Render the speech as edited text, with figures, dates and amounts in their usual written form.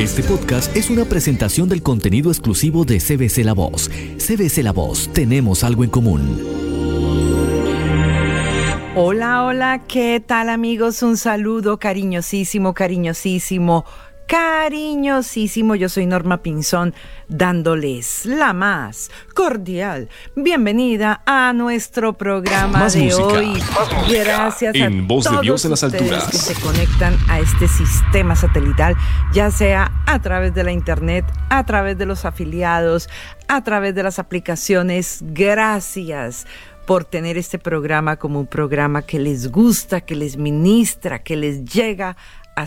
Este podcast es una presentación del contenido exclusivo de CBC La Voz. CBC La Voz, tenemos algo en común. Hola, hola, ¿qué tal amigos? Un saludo cariñosísimo. Yo soy Norma Pinzón, dándoles la más cordial bienvenida a nuestro programa Más de música, hoy. más música. Gracias En a Voz de todos Dios en las ustedes alturas. que se conectan a este sistema satelital, ya sea a través de la internet, a través de los afiliados, a través de las aplicaciones. Gracias por tener este programa como un programa que les gusta, que les ministra, que les llega